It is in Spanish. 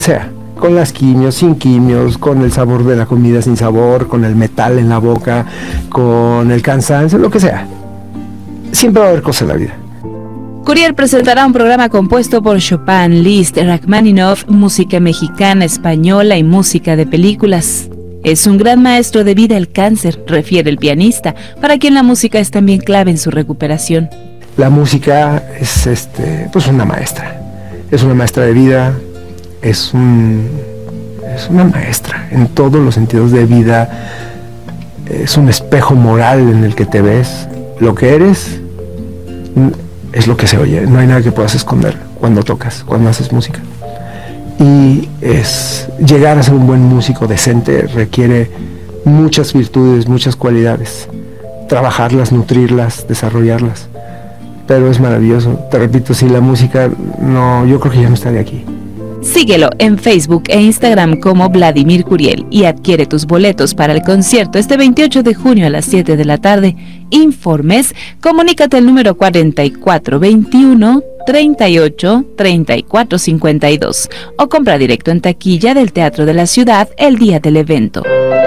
sea, con las quimios, sin quimios, con el sabor de la comida sin sabor, con el metal en la boca, con el cansancio, lo que sea. Siempre va a haber cosas en la vida. Curiel presentará un programa compuesto por Chopin, Liszt, Rachmaninoff, música mexicana, española y música de películas. Es un gran maestro de vida el cáncer, refiere el pianista, para quien la música es también clave en su recuperación. La música es pues una maestra. Es una maestra de vida, es una maestra en todos los sentidos de vida. Es un espejo moral en el que te ves. Lo que eres es lo que se oye. No hay nada que puedas esconder cuando tocas, cuando haces música. Y llegar a ser un buen músico decente requiere muchas virtudes, muchas cualidades. Trabajarlas, nutrirlas, desarrollarlas. Pero es maravilloso. Te repito, sin la música, no, yo creo que ya no estaría aquí. Síguelo en Facebook e Instagram como Vladimir Curiel y adquiere tus boletos para el concierto este 28 de junio a las 7 de la tarde. Informes, comunícate al número 4421 38 34 52 o compra directo en taquilla del Teatro de la Ciudad el día del evento.